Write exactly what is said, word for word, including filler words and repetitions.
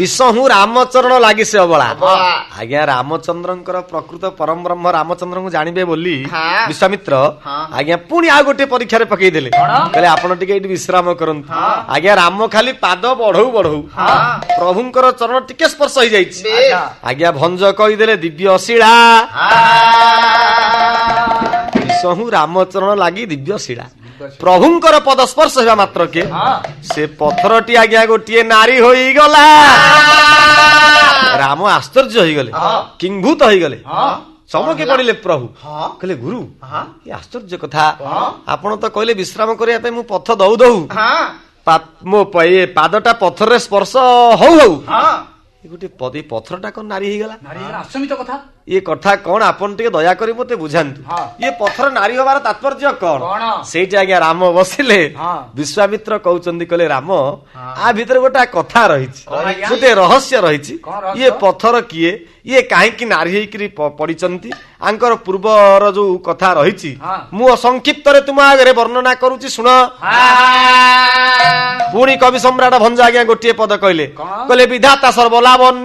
ବିଷହୁ ରାମଚରଣ ଲାଗି ସେ ଅବଳା। ଆଜ୍ଞା ରାମଚନ୍ଦ୍ରଙ୍କର ପ୍ରକୃତ ପରମ ବ୍ରହ୍ମ ରାମଚନ୍ଦ୍ରଙ୍କୁ ଜାଣିବେ ବୋଲି ବିଶ୍ୱାମିତ୍ର ଆଜ୍ଞା ପୁଣି ଆଉ ଗୋଟେ ପରୀକ୍ଷାରେ ପକେଇଦେଲେ। କହିଲେ ଆପଣ ଟିକେ ଏଇଠି ବିଶ୍ରାମ କରନ୍ତୁ। ଆଜ୍ଞା ରାମ ଖାଲି ପାଦ ବଢଉ ବଢଉ ପ୍ରଭୁଙ୍କର ଚରଣ ଟିକେ ସ୍ପର୍ଶ ହେଇଯାଇଛି। ଆଜ୍ଞା ଭଞ୍ଜ କହିଦେଲେ ଦିବ୍ୟ ଶିଳା ବିଷହୁ ରାମଚରଣ ଲାଗି ଦିବ୍ୟ ଶିଳା। ପ୍ରଭୁଙ୍କର ପଦ ସ୍ପର୍ଶ ହେବା ମାତ୍ରକେ ସେ ପଥରଟି ଆଜ୍ଞା ଗୋଟିଏ ନାରୀ ହୋଇଗଲା। ରାମ ଆଶ୍ଚର୍ଯ୍ୟ ହେଇଗଲେ, କିଙ୍ଭୂତ ହେଇଗଲେ, ଚମକି ପଡିଲେ। ପ୍ରଭୁ କହିଲେ ଗୁରୁ ଏ ଆଶ୍ଚର୍ଯ୍ୟ କଥା, ଆପଣ ତ କହିଲେ ବିଶ୍ରାମ କରିବା ପାଇଁ ମୁଁ ପଥ ଦଉ ଦଉ ମୋ ପାଦଟା ପଥରରେ ସ୍ପର୍ଶ ହଉ ହଉ ଗୋଟେ ପଥରଟା କଣ ନାରୀ ହେଇଗଲା? ଏ କଥା କଣ ଆପଣ ଟିକେ ଦୟାକରି ମତେ ବୁଝାନ୍ତୁ। ଇଏ ପଥର ନାରୀ ହବାର ତାତ୍ପର୍ଯ୍ୟ କଣ? ସେଇଠି ଆଜ୍ଞା ରାମ ବସିଲେ। ବିଶ୍ୱାମିତ୍ର କହୁଛନ୍ତି, କହିଲେ ରାମ ଆ ଭିତରେ ଗୋଟେ କଥା ରହିଛି, ଗୋଟେ ରହସ୍ୟ ରହିଛି। ଇଏ ପଥର କିଏ, ଇଏ କାହିଁକି ନାରୀ ହେଇକିରି ପଡିଛନ୍ତି, ଆଙ୍କର ପୂର୍ବର ଯୋଉ କଥା ରହିଛି ମୁଁ ସଂକ୍ଷିପ୍ତରେ ତୁମ ଆଗରେ ବର୍ଣ୍ଣନା କରୁଛି, ଶୁଣ। ପୁଣି କବି ସମ୍ରାଟ ଭଞ୍ଜ ଆଜ୍ଞା ଗୋଟିଏ ପଦ କହିଲେ, କହିଲେ ବିଧାତା ସର୍ବଲାଭ